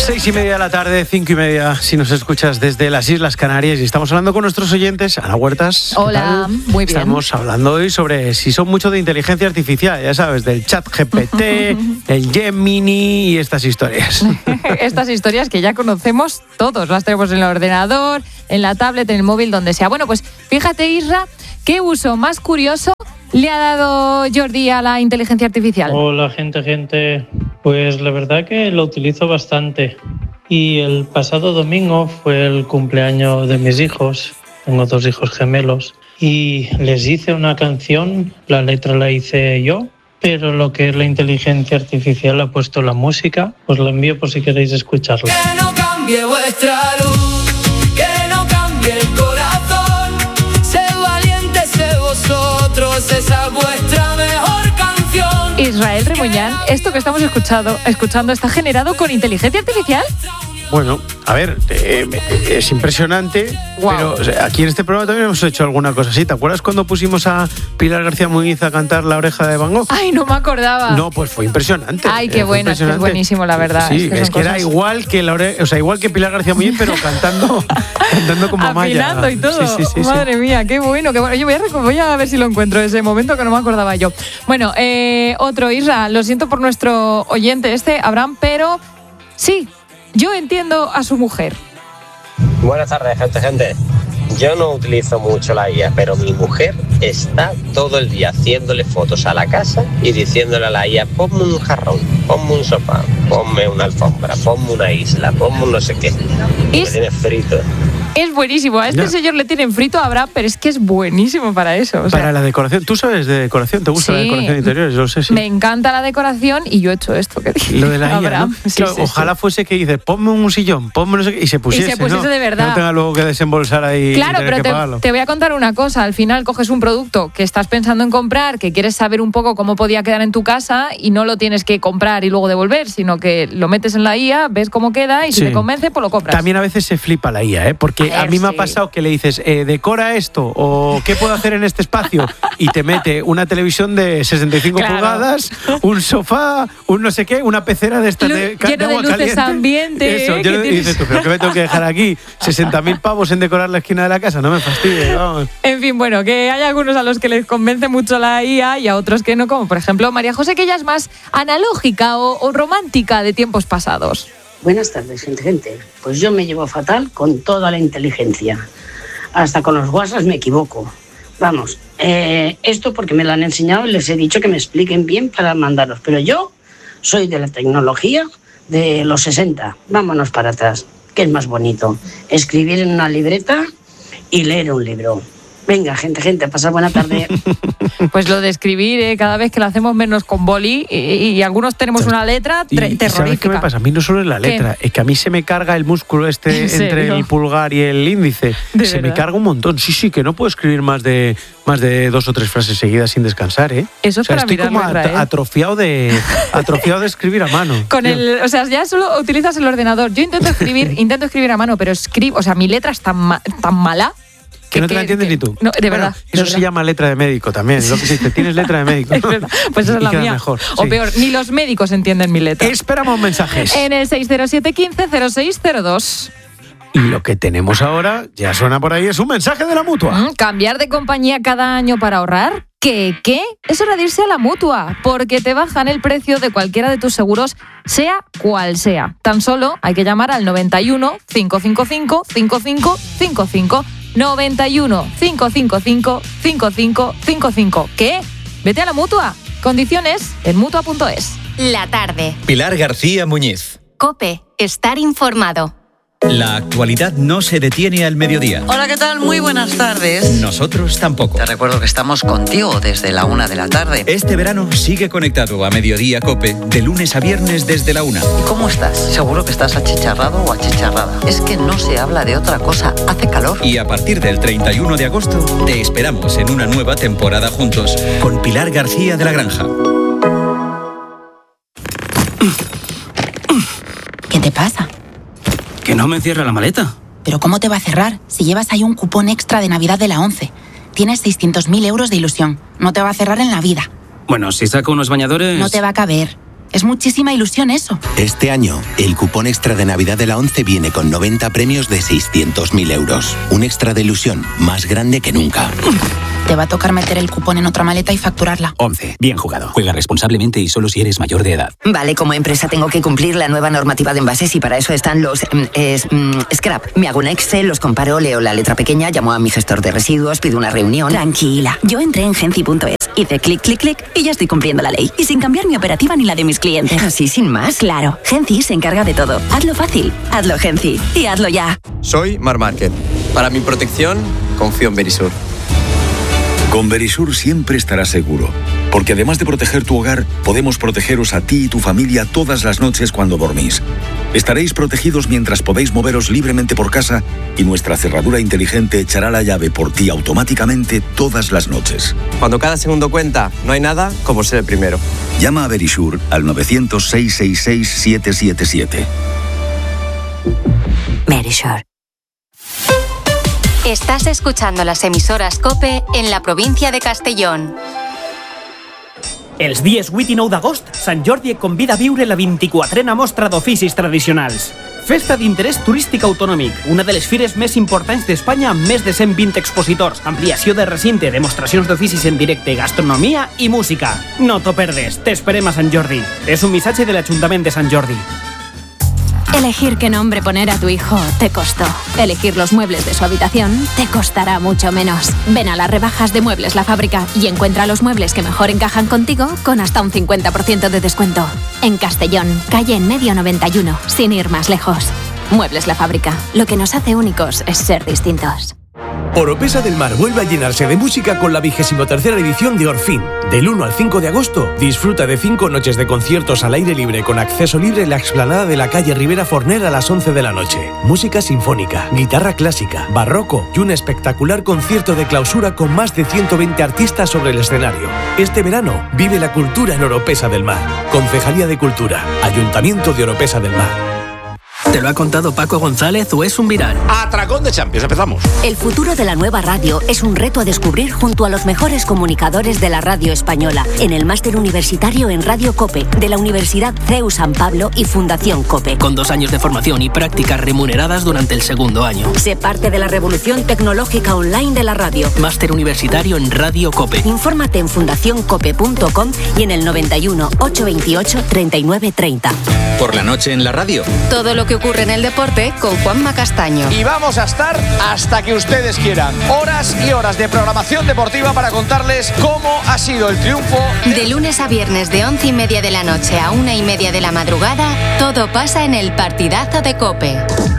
6:30 de la tarde, 5:30, si nos escuchas desde las Islas Canarias, y estamos hablando con nuestros oyentes. Ana Huertas. Hola, muy bien. Estamos hablando hoy sobre si son mucho de inteligencia artificial, ya sabes, del chat GPT, el Gemini y estas historias. Estas historias que ya conocemos todos, las tenemos en el ordenador, en la tablet, en el móvil, donde sea. Bueno, pues fíjate, Isra, ¿qué uso más curioso le ha dado Jordi a la inteligencia artificial? Hola, gente. Pues la verdad que lo utilizo bastante. Y el pasado domingo fue el cumpleaños de mis hijos. Tengo 2 hijos gemelos. Y les hice una canción, la letra la hice yo, pero lo que es la inteligencia artificial ha puesto la música. Os la envío por si queréis escucharla. Que no cambie vuestra luz, que no cambie el corazón. Sé valiente, sé vosotros, esa es vuestra mejor canción. Israel Remuñán, esto que estamos escuchando está generado con inteligencia artificial. Bueno, a ver, es impresionante, Wow. pero o sea, aquí en este programa también hemos hecho alguna cosa así. ¿Te acuerdas cuando pusimos a Pilar García Muñiz a cantar La oreja de Van Gogh? Ay, no me acordaba. No, pues fue impresionante. Ay, qué Fue bueno, es que es impresionante. buenísimo, la verdad. Sí, es son que era cosas- igual que igual que Pilar García Muñiz, pero cantando como Maya. Afinando y todo. Sí. Madre mía, qué bueno, qué bueno. Yo voy a ver si lo encuentro ese momento que no me acordaba yo. Bueno, otro, Isra, lo siento por nuestro oyente Abraham, pero sí, yo entiendo a su mujer. Buenas tardes, gente. Yo no utilizo mucho la IA, pero mi mujer está todo el día haciéndole fotos a la casa y diciéndole a la IA: ponme un jarrón, ponme un sofá, ponme una alfombra, ponme una isla, ponme un no sé qué. Y me tiene frito. Es buenísimo. A este Ya. señor le tienen frito a Abraham, pero es que es buenísimo para eso. O sea, Para la decoración. ¿Tú sabes de decoración? ¿Te gusta la Sí. decoración de interiores? Yo lo sé, sí. me encanta la decoración y yo he hecho esto que dice Lo de la IA, Abraham. ¿no? Sí, Claro, sí, ojalá sí. fuese que dices, ponme un sillón, ponme no sé qué, y se pusiese, ¿no? de verdad. Que no tenga luego que desembolsar ahí Claro, y tener pero que pagarlo. te voy a contar una cosa. Al final coges un producto que estás pensando en comprar, que quieres saber un poco cómo podía quedar en tu casa y no lo tienes que comprar y luego devolver, sino que lo metes en la IA, ves cómo queda y si Sí. te convence, pues lo compras. También a veces se flipa la IA, ¿eh? Porque A a ver, mí me ha sí. pasado que le dices, decora esto, o ¿qué puedo hacer en este espacio? Y te mete una televisión de 65 Claro. pulgadas, un sofá, un no sé qué, una pecera de estas de, Lleno de agua luces caliente. ambiente, Eso, que y tienes- dices tú, ¿pero qué me tengo que dejar aquí? 60.000 pavos en decorar la esquina de la casa, no me fastidies, vamos. En fin, bueno, que hay algunos a los que les convence mucho la IA y a otros que no, como por ejemplo María José, que ella es más analógica o romántica de tiempos pasados. Buenas tardes, gente. Pues yo me llevo fatal con toda la inteligencia. Hasta con los WhatsApp me equivoco. Vamos, esto porque me lo han enseñado y les he dicho que me expliquen bien para mandaros. Pero yo soy de la tecnología de los 60. Vámonos para atrás. ¿Qué es más bonito? Escribir en una libreta y leer un libro. Venga, gente, pasad buena tarde. Pues lo de escribir, cada vez que lo hacemos menos con boli y algunos tenemos una letra Y ¿sabes qué terrorífica. me pasa? A mí no solo es la ¿Qué? letra, es que a mí se me carga el músculo ¿En entre serio? el pulgar y el índice. ¿De Se me verdad? carga un montón. Sí, que no puedo escribir más de 2 o 3 frases seguidas sin descansar, ¿eh? Eso es para estoy como mirarlo, Israel. atrofiado de escribir a mano. O sea, ya solo utilizas el ordenador. Yo intento escribir a mano, pero escribo, o sea, mi letra es tan mala. Que no te la entiendes ni tú. No, de Bueno, verdad. Eso de se verdad. llama letra de médico también. Lo que se dice, tienes letra de médico. Es verdad. Pues esa es Y la queda mía. mejor, O sí. peor, ni los médicos entienden mi letra. Esperamos mensajes. En el 607 15 0602. Y lo que tenemos ahora, ya suena por ahí, es un mensaje de la Mutua. ¿Cambiar de compañía cada año para ahorrar? ¿Qué? Es hora de irse a la Mutua, porque te bajan el precio de cualquiera de tus seguros, sea cual sea. Tan solo hay que llamar al 91 555 5555. 91 555 5555. ¿Qué? Vete a la Mutua. Condiciones en Mutua.es. La tarde. Pilar García Muñiz. COPE. Estar informado. La actualidad no se detiene al mediodía. Hola, ¿qué tal? Muy buenas tardes. Nosotros tampoco. Te recuerdo que estamos contigo desde la 1 de la tarde. Este verano sigue conectado a Mediodía COPE de lunes a viernes desde la 1. ¿Y cómo estás? Seguro que estás achicharrado o achicharrada. Es que no se habla de otra cosa. Hace calor. Y a partir del 31 de agosto te esperamos en una nueva temporada juntos con Pilar García de la Granja. ¿Qué te pasa? Que no me cierra la maleta. ¿Pero cómo te va a cerrar si llevas ahí un cupón extra de Navidad de la 11? Tienes 600.000 euros de ilusión. No te va a cerrar en la vida. Bueno, si saco unos bañadores... No te va a caber. Es muchísima ilusión eso. Este año, el cupón extra de Navidad de la ONCE viene con 90 premios de 600.000 euros. Un extra de ilusión más grande que nunca. Te va a tocar meter el cupón en otra maleta y facturarla. 11. Bien jugado. Juega responsablemente y solo si eres mayor de edad. Vale, como empresa tengo que cumplir la nueva normativa de envases y para eso están los scrap. Me hago un Excel, los comparo, leo la letra pequeña, llamo a mi gestor de residuos, pido una reunión. Tranquila, yo entré en Genci.es, hice clic, clic, clic y ya estoy cumpliendo la ley. Y sin cambiar mi operativa ni la de mis clientes. ¿Así sin más? Claro, Genci se encarga de todo. Hazlo fácil, hazlo Genci y hazlo ya. Soy Mar Márquez. Para mi protección, confío en Verisur. Con Verisur siempre estarás seguro, porque además de proteger tu hogar, podemos protegeros a ti y tu familia todas las noches cuando dormís. Estaréis protegidos mientras podéis moveros libremente por casa y nuestra cerradura inteligente echará la llave por ti automáticamente todas las noches. Cuando cada segundo cuenta, no hay nada como ser el primero. Llama a Verisur al 900-666-777. Verisur. Estás escuchando las emisoras COPE en la provincia de Castellón. Els dies 8 i 9 d'agost, Sant Jordi et convida a viure la 24a Mostra d'Oficis Tradicionals. Festa d'interès turístic autonòmic, una de les fires més importants d'Espanya amb més de 120 expositors, ampliació de recinte, demostracions d'oficis en directe, gastronomia i música. No t'ho perdes, t'esperem a Sant Jordi. És un missatge de l'Ajuntament de Sant Jordi. Elegir qué nombre poner a tu hijo te costó. Elegir los muebles de su habitación te costará mucho menos. Ven a las rebajas de Muebles La Fábrica y encuentra los muebles que mejor encajan contigo con hasta un 50% de descuento. En Castellón, calle en Medio 91, sin ir más lejos. Muebles La Fábrica. Lo que nos hace únicos es ser distintos. Oropesa del Mar vuelve a llenarse de música con la 23ª edición de Orfín. Del 1 al 5 de agosto, disfruta de 5 noches de conciertos al aire libre con acceso libre en la explanada de la calle Rivera Forner a las 11 de la noche. Música sinfónica, guitarra clásica, barroco y un espectacular concierto de clausura con más de 120 artistas sobre el escenario. Este verano, vive la cultura en Oropesa del Mar. Concejalía de Cultura, Ayuntamiento de Oropesa del Mar. ¿Te lo ha contado Paco González o es un viral? Atracón de Champions, empezamos. El futuro de la nueva radio es un reto a descubrir junto a los mejores comunicadores de la radio española en el máster universitario en Radio COPE de la Universidad CEU San Pablo y Fundación COPE. Con 2 años de formación y prácticas remuneradas durante el segundo año. Sé parte de la revolución tecnológica online de la radio. Máster universitario en Radio COPE. Infórmate en fundacioncope.com y en el 91 828 39 30. Por la noche en la radio. Todo lo que ocurre en el deporte con Juanma Castaño. Y vamos a estar hasta que ustedes quieran. Horas y horas de programación deportiva para contarles cómo ha sido el triunfo. De lunes a viernes de 11:30 de la noche a 1:30 de la madrugada, todo pasa en el partidazo de COPE.